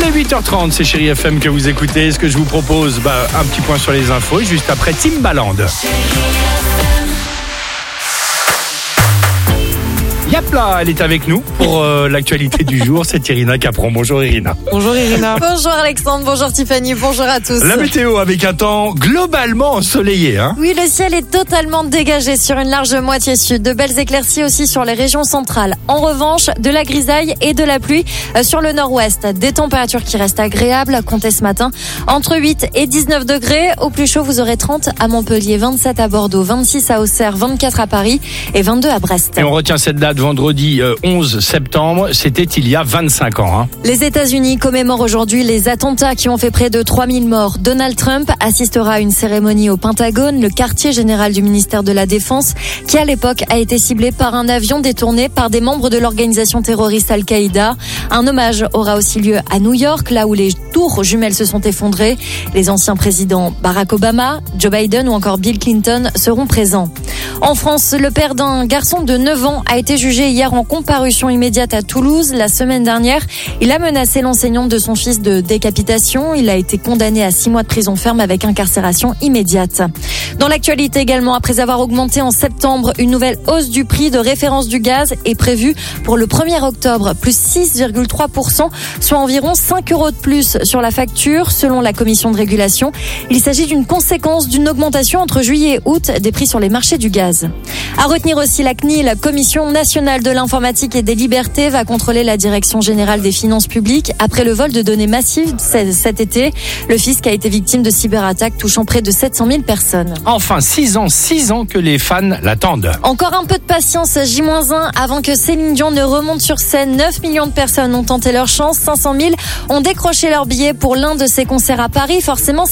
Allez, 8h30, c'est Chérie FM que vous écoutez. Ce que je vous propose, un petit point sur les infos, juste après Timbaland. Yapla, elle est avec nous pour l'actualité du jour. C'est Irina Capron. Bonjour Irina. Bonjour Irina. Bonjour Alexandre, bonjour Tiffany, bonjour à tous. La météo avec un temps globalement ensoleillé. Oui, le ciel est totalement dégagé sur une large moitié sud. De belles éclaircies aussi sur les régions centrales. En revanche, de la grisaille et de la pluie sur le nord-ouest. Des températures qui restent agréables, comptez ce matin entre 8 et 19 degrés. Au plus chaud, vous aurez 30 à Montpellier, 27 à Bordeaux, 26 à Auxerre, 24 à Paris et 22 à Brest. Et on retient cette date vendredi 11 septembre, c'était il y a 25 ans. Les États-Unis commémorent aujourd'hui les attentats qui ont fait près de 3000 morts. Donald Trump assistera à une cérémonie au Pentagone, le quartier général du ministère de la Défense, qui à l'époque a été ciblé par un avion détourné par des membres de l'organisation terroriste Al-Qaïda. Un hommage aura aussi lieu à New York, là où les tours jumelles se sont effondrées. Les anciens présidents Barack Obama, Joe Biden ou encore Bill Clinton seront présents. En France, le père d'un garçon de 9 ans a été jugé hier en comparution immédiate à Toulouse. La semaine dernière, il a menacé l'enseignante de son fils de décapitation. Il a été condamné à 6 mois de prison ferme avec incarcération immédiate. Dans l'actualité également, après avoir augmenté en septembre, une nouvelle hausse du prix de référence du gaz est prévue pour le 1er octobre, plus 6,3%, soit environ 5 € de plus sur la facture, selon la commission de régulation. Il s'agit d'une conséquence d'une augmentation entre juillet et août des prix sur les marchés du gaz. À retenir aussi la CNIL, la Commission nationale de l'informatique et des libertés, va contrôler la Direction générale des finances publiques après le vol de données massives cet été. Le fisc a été victime de cyberattaques touchant près de 700 000 personnes. Enfin, 6 ans que les fans l'attendent. Encore un peu de patience, J-1 avant que Céline Dion ne remonte sur scène. 9 millions de personnes ont tenté leur chance, 500 000 ont décroché leur billet pour l'un de ses concerts à Paris. Forcément,